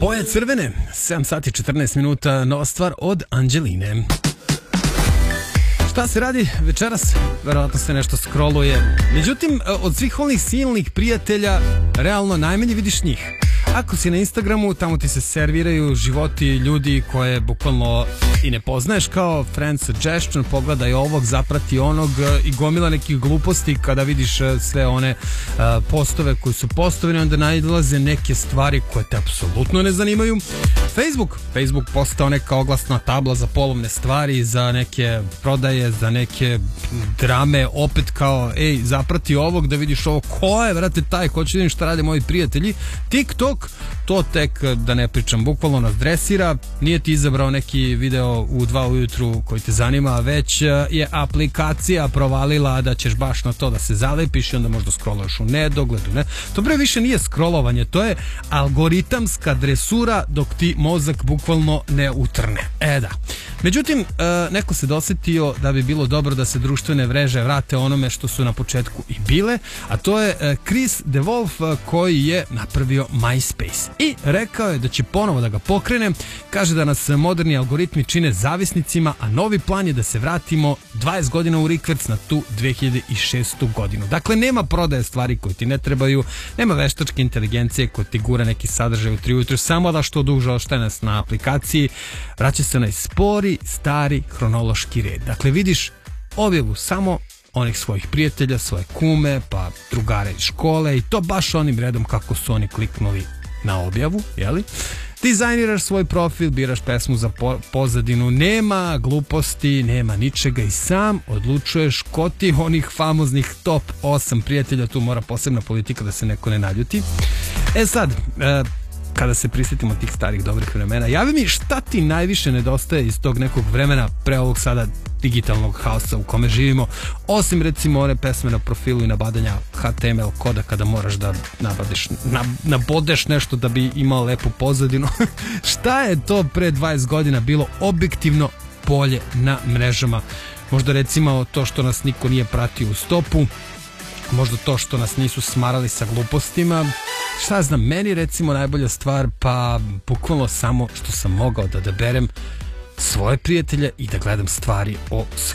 Boje crvene, 7 sati 14 minuta, nova stvar od Anđeline. Šta se radi večeras? Verovatno se nešto scrolluje. Međutim, od svih onih silnih prijatelja, realno najmanje vidiš njih. Ako si na Instagramu, tamo ti se serviraju životi ljudi koje bukvalno i ne poznaješ, kao friend suggestion, pogledaj ovog, zaprati onog i gomila nekih gluposti. Kada vidiš sve one postove koji su postovani, onda nailaze neke stvari koje te apsolutno ne zanimaju. Facebook postao neka oglasna tabla za polovne stvari, za neke prodaje, za neke drame, opet kao, ej, zaprati ovog da vidiš ovo, ko je, vrate, taj, hoću da vidim šta rade moji prijatelji. TikTok, to tek da ne pričam, bukvalno nas dresira. Nije ti izabrao neki video u 2 ujutru koji te zanima, već je aplikacija provalila da ćeš baš na to da se zalepiš i onda možda scrolluješ u nedogledu, ne? To bre više nije scrollovanje, to je algoritamska dresura dok ti mozak bukvalno ne utrne. Da. Međutim, neko se dosetio da bi bilo dobro da se društvene mreže vrate onome što su na početku i bile, a to je Chris DeWolf koji je napravio MySpace i rekao je da će ponovo da ga pokrene. Kaže da nas moderni algoritmi čine zavisnicima, a novi plan je da se vratimo 20 godina u rikverc na tu 2006. godinu. Dakle, nema prodaje stvari koje ti ne trebaju, nema veštačke inteligencije koja ti gura neki sadržaj u 3 ujutru, samo da što duže ostaje nas na aplikaciji. Vraća se onaj spori, stari hronološki red. Dakle, vidiš objavu samo onih svojih prijatelja, svoje kume, pa drugare iz škole i to baš onim redom kako su oni kliknuli na objavu, jeli? Dizajniraš svoj profil, biraš pesmu za pozadinu, nema gluposti, nema ničega i sam odlučuješ ko ti onih famoznih top 8 prijatelja, tu mora posebna politika da se neko ne naljuti. Sad, kada se prisjetimo tih starih dobrih vremena, javi mi šta ti najviše nedostaje iz tog nekog vremena pre ovog sada digitalnog haosa u kome živimo, osim recimo one pesme na profilu i nabadanja HTML koda kada moraš da nabodeš nešto da bi imao lepu pozadinu. Šta je to pre 20 godina bilo objektivno bolje na mrežama? Možda recimo to što nas niko nije pratio u stopu, možda to što nas nisu smarali sa glupostima. Šta znam, meni recimo najbolja stvar, pa bukvalno samo što sam mogao da odaberem svoje prijatelje i da gledam stvari o